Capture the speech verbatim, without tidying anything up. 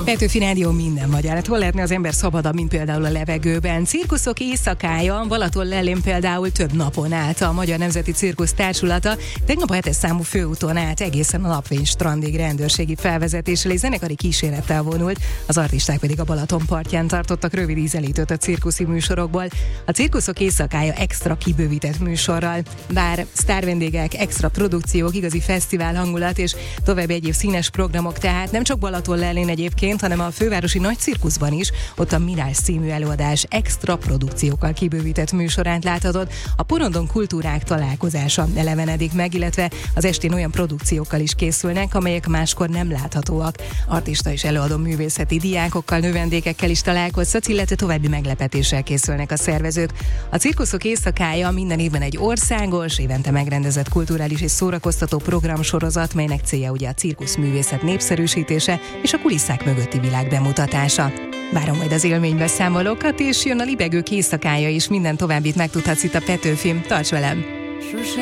Petőfi Rádió minden magyar. Hát hol lehetne az ember szabadabb, mint például a levegőben? Cirkuszok éjszakája, Balaton lellén például több napon át a Magyar Nemzeti Cirkusz Társulata tegnap a hetes számú főúton át egészen a Napfény strandig rendőrségi felvezetéssel és zenekari kísérettel vonult, az artisták pedig a Balaton partján tartottak rövid ízelítőt a cirkuszi műsorokból. A cirkuszok éjszakája extra kibővített műsorral, bár sztárvendégek, extra produkciók, igazi fesztivál hangulat és további egyéb színes programok, tehát nem csak Balaton lellén egyébként, hanem a fővárosi nagy cirkuszban is, ott a Mirázs című előadás extra produkciókkal kibővített műsorát láthatod. A porondon kultúrák találkozása elevenedik meg, illetve az estén olyan produkciókkal is készülnek, amelyek máskor nem láthatóak. Artista és előadó művészeti diákokkal, növendékekkel is találkozhatsz, illetve további meglepetéssel készülnek a szervezők. A cirkuszok éjszakája minden évben egy országos, évente megrendezett kulturális és szórakoztató programsorozat, melynek célja ugye a cirkuszművészet népszerűsítése és a kulisszák mögötti világ bemutatása. Várom majd az élménybeszámolókat, és jön a Libegők éjszakája is, minden továbbit megtudhatsz itt a Petőfin. Tarts velem!